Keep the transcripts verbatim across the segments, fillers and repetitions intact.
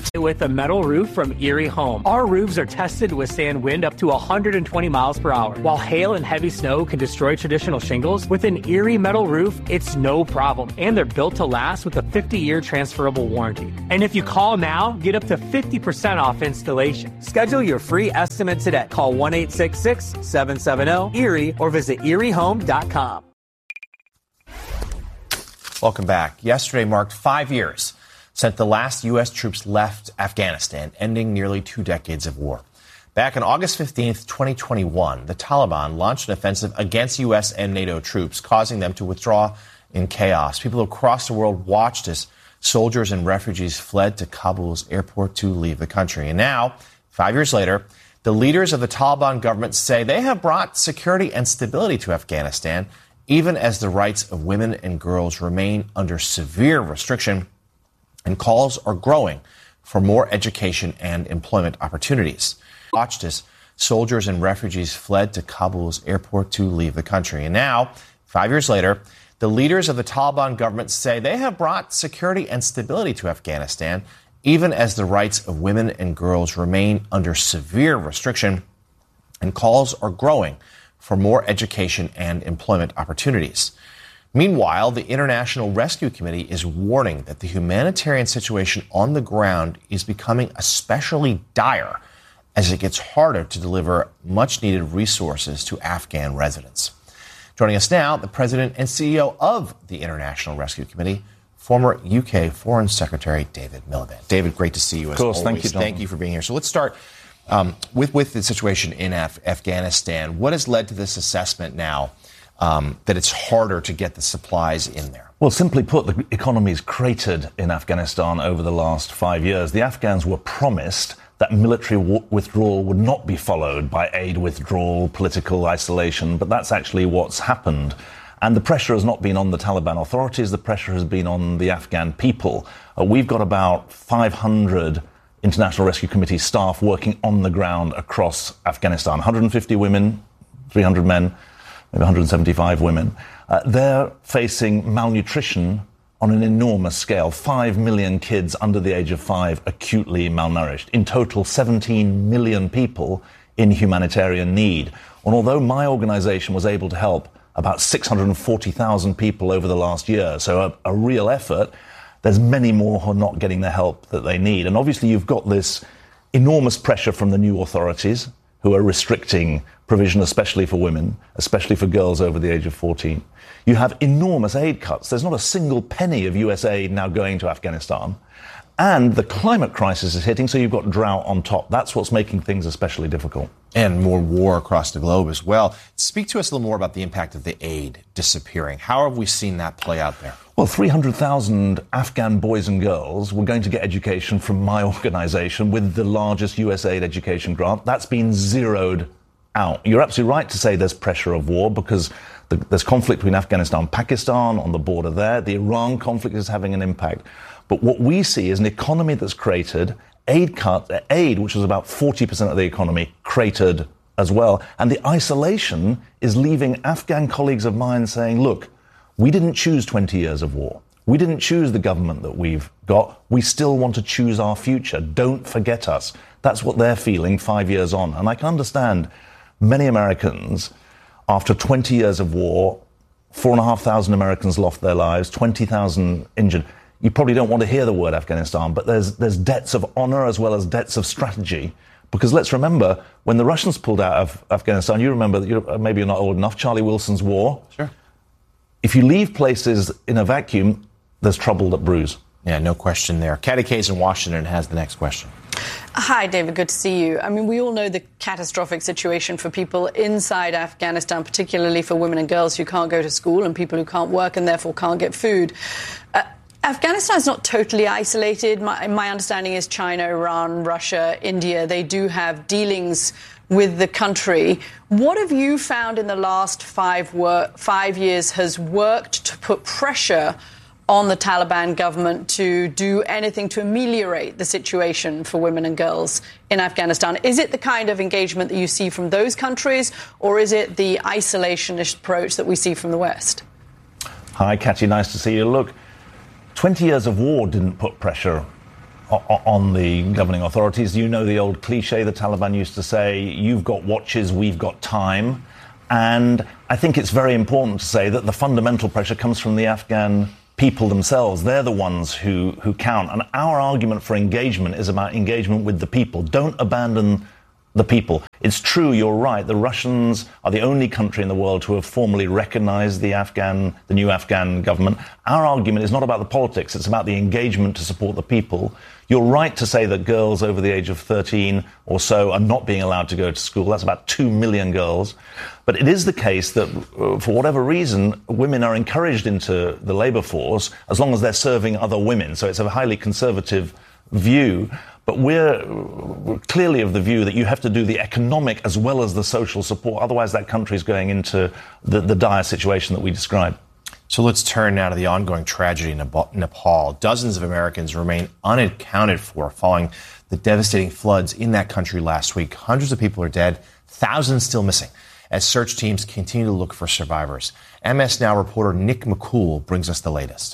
With a metal roof from Erie Home. Our roofs are tested to withstand wind up to one hundred twenty miles per hour. While hail and heavy snow can destroy traditional shingles, with an Erie metal roof, it's no problem. And they're built to last with a fifty-year transferable warranty. And if you call now, get up to fifty percent off installation. Schedule your free estimate today. Call one eight six six, seven seven zero, E R I E or visit erie home dot com. Welcome back. Yesterday marked five years since the last U S troops left Afghanistan, ending nearly two decades of war. Back on August fifteenth, twenty twenty-one, the Taliban launched an offensive against U S and NATO troops, causing them to withdraw in chaos. People across the world watched as soldiers and refugees fled to Kabul's airport to leave the country. And now, five years later, the leaders of the Taliban government say they have brought security and stability to Afghanistan, even as the rights of women and girls remain under severe restriction, and calls are growing for more education and employment opportunities. Watched as soldiers and refugees fled to Kabul's airport to leave the country. And now, five years later, the leaders of the Taliban government say they have brought security and stability to Afghanistan, even as the rights of women and girls remain under severe restriction, and calls are growing for more education and employment opportunities. Meanwhile, the International Rescue Committee is warning that the humanitarian situation on the ground is becoming especially dire as it gets harder to deliver much-needed resources to Afghan residents. Joining us now, the president and C E O of the International Rescue Committee, former U K Foreign Secretary David Miliband. David, great to see you as always. Of course, thank you, Jonathan. Thank you for being here. So let's start um, with, with the situation in Af- Afghanistan. What has led to this assessment now um, that it's harder to get the supplies in there? Well, simply put, the economy's cratered in Afghanistan over the last five years. The Afghans were promised that military w- withdrawal would not be followed by aid withdrawal, political isolation, but that's actually what's happened. And the pressure has not been on the Taliban authorities, the pressure has been on the Afghan people. Uh, we've got about five hundred International Rescue Committee staff working on the ground across Afghanistan. one hundred fifty women, three hundred men, maybe one hundred seventy-five women. Uh, they're facing malnutrition on an enormous scale. Five million kids under the age of five acutely malnourished. In total, seventeen million people in humanitarian need. And although my organization was able to help about six hundred forty thousand people over the last year, so a, a real effort, there's many more who are not getting the help that they need. And obviously you've got this enormous pressure from the new authorities who are restricting provision, especially for women, especially for girls over the age of fourteen. You have enormous aid cuts. There's not a single penny of U S aid now going to Afghanistan. And the climate crisis is hitting, so you've got drought on top. That's what's making things especially difficult. And more war across the globe as well. Speak to us a little more about the impact of the aid disappearing. How have we seen that play out there? Well, three hundred thousand Afghan boys and girls were going to get education from my organization with the largest U S aid education grant. That's been zeroed out. You're absolutely right to say there's pressure of war because the, there's conflict between Afghanistan and Pakistan on the border there. The Iran conflict is having an impact. But what we see is an economy that's cratered, aid cut, aid, which was about forty percent of the economy, cratered as well. And the isolation is leaving Afghan colleagues of mine saying, look, we didn't choose twenty years of war. We didn't choose the government that we've got. We still want to choose our future. Don't forget us. That's what they're feeling five years on. And I can understand many Americans, after twenty years of war, four and a half thousand Americans lost their lives, twenty thousand injured. You probably don't want to hear the word Afghanistan, but there's there's debts of honor as well as debts of strategy. Because let's remember, when the Russians pulled out of Afghanistan, you remember, you're, maybe you're not old enough, Charlie Wilson's war. Sure. If you leave places in a vacuum, there's trouble that brews. Yeah, no question there. Katty Case in Washington has the next question. Hi, David. Good to see you. I mean, we all know the catastrophic situation for people inside Afghanistan, particularly for women and girls who can't go to school and people who can't work and therefore can't get food. Uh, Afghanistan is not totally isolated. My, my understanding is China, Iran, Russia, India, they do have dealings with the country. What have you found in the last five, wor- five years has worked to put pressure on the Taliban government to do anything to ameliorate the situation for women and girls in Afghanistan? Is it the kind of engagement that you see from those countries, or is it the isolationist approach that we see from the West? Hi, Katty. Nice to see you. Look, twenty years of war didn't put pressure on the governing authorities. You know the old cliche the Taliban used to say, you've got watches, we've got time. And I think it's very important to say that the fundamental pressure comes from the Afghan people themselves. They're the ones who, who count. And our argument for engagement is about engagement with the people. Don't abandon the people. It's true, you're right, the Russians are the only country in the world to have formally recognized the Afghan, the new Afghan government. Our argument is not about the politics, it's about the engagement to support the people. You're right to say that girls over the age of thirteen or so are not being allowed to go to school. That's about two million girls. But it is the case that, uh, for whatever reason, women are encouraged into the labor force as long as they're serving other women. So it's a highly conservative view. But we're, we're clearly of the view that you have to do the economic as well as the social support. Otherwise, that country is going into the, the dire situation that we described. So let's turn now to the ongoing tragedy in Nepal. Dozens of Americans remain unaccounted for following the devastating floods in that country last week. Hundreds of people are dead, thousands still missing, as search teams continue to look for survivors. M S Now reporter Nick McCool brings us the latest.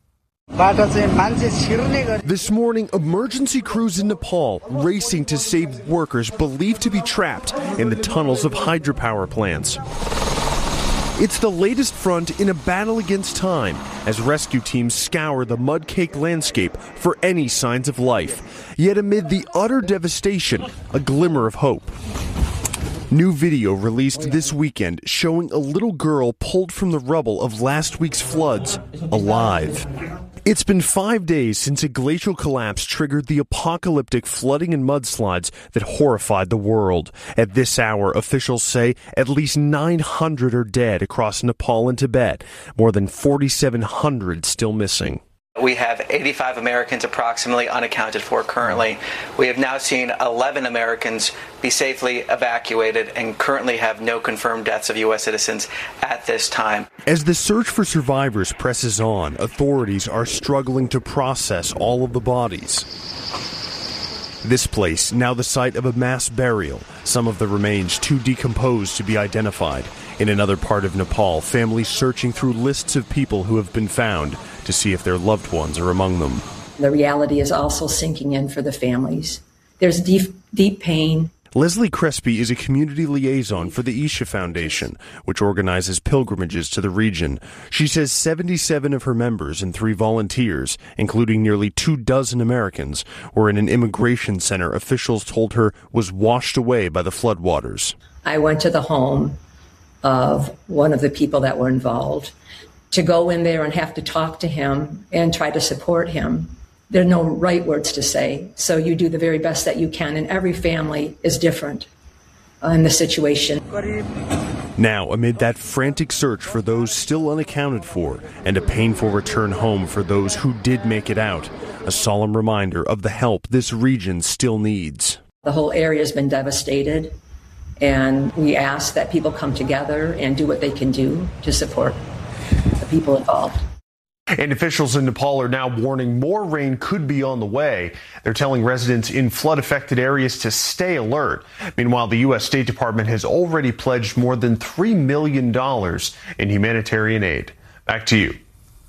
This morning, emergency crews in Nepal racing to save workers believed to be trapped in the tunnels of hydropower plants. It's the latest front in a battle against time as rescue teams scour the mud-caked landscape for any signs of life. Yet amid the utter devastation, a glimmer of hope. New video released this weekend showing a little girl pulled from the rubble of last week's floods, alive. It's been five days since a glacial collapse triggered the apocalyptic flooding and mudslides that horrified the world. At this hour, officials say at least nine hundred are dead across Nepal and Tibet, more than forty-seven hundred still missing. We have eighty-five Americans approximately unaccounted for currently. We have now seen eleven Americans be safely evacuated and currently have no confirmed deaths of U S citizens at this time. As the search for survivors presses on, authorities are struggling to process all of the bodies. This place, now the site of a mass burial, some of the remains too decomposed to be identified. In another part of Nepal, families searching through lists of people who have been found to see if their loved ones are among them. The reality is also sinking in for the families. There's deep, deep pain. Leslie Crespi is a community liaison for the Isha Foundation, which organizes pilgrimages to the region. She says seventy-seven of her members and three volunteers, including nearly two dozen Americans, were in an immigration center officials told her was washed away by the floodwaters. I went to the home of one of the people that were involved. To go in there and have to talk to him and try to support him, there are no right words to say. So you do the very best that you can, and every family is different uh, in the situation. Now, amid that frantic search for those still unaccounted for and a painful return home for those who did make it out, a solemn reminder of the help this region still needs. The whole area has been devastated, and we ask that people come together and do what they can do to support the people involved. And officials in Nepal are now warning more rain could be on the way. They're telling residents in flood-affected areas to stay alert. Meanwhile, the U S State Department has already pledged more than three million dollars in humanitarian aid. Back to you.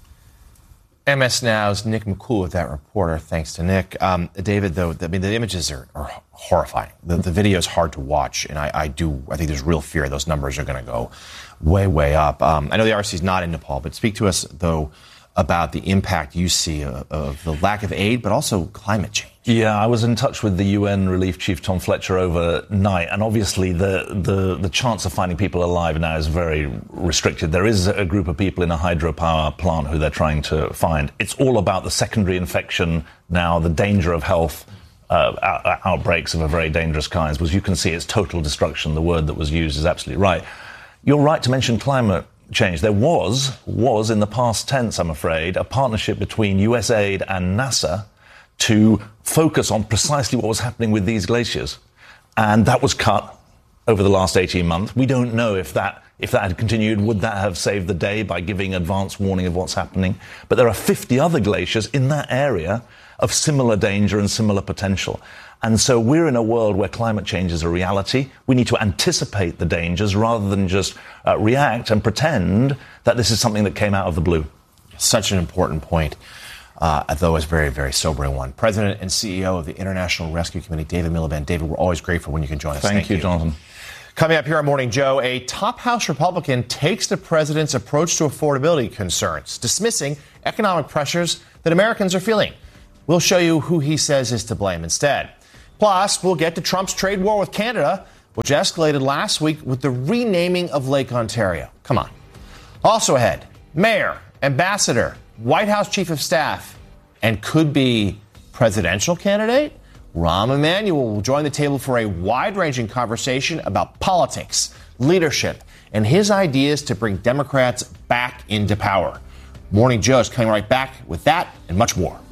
M S Now's Nick McCool with that reporter. Thanks to Nick. Um, David, though, I mean, the images are, are horrifying. The, the video is hard to watch, and I, I do. I think there's real fear those numbers are going to go way, way up. Um, I know the R C is not in Nepal, but speak to us, though, about the impact you see of, of the lack of aid, but also climate change. Yeah, I was in touch with the U N Relief Chief Tom Fletcher overnight, and obviously the, the, the chance of finding people alive now is very restricted. There is a group of people in a hydropower plant who they're trying to find. It's all about the secondary infection now, the danger of health uh, out, outbreaks of a very dangerous kind. As you can see, it's total destruction. The word that was used is absolutely right. You're right to mention climate change. There was, was in the past tense, I'm afraid, a partnership between U S aid and NASA to focus on precisely what was happening with these glaciers. And that was cut over the last eighteen months. We don't know if that if that had continued, would that have saved the day by giving advance warning of what's happening? But there are fifty other glaciers in that area of similar danger and similar potential. And so we're in a world where climate change is a reality. We need to anticipate the dangers rather than just uh, react and pretend that this is something that came out of the blue. Such an important point. uh, though it's a very, very sobering one. President and C E O of the International Rescue Committee, David Miliband. David, we're always grateful when you can join us. Thank, Thank you, you, Jonathan. Coming up here on Morning Joe, a top House Republican takes the president's approach to affordability concerns, dismissing economic pressures that Americans are feeling. We'll show you who he says is to blame instead. Plus, we'll get to Trump's trade war with Canada, which escalated last week with the renaming of Lake Ontario. Come on. Also ahead, mayor, ambassador, White House chief of staff, and could be presidential candidate? Rahm Emanuel will join the table for a wide-ranging conversation about politics, leadership, and his ideas to bring Democrats back into power. Morning Joe is coming right back with that and much more.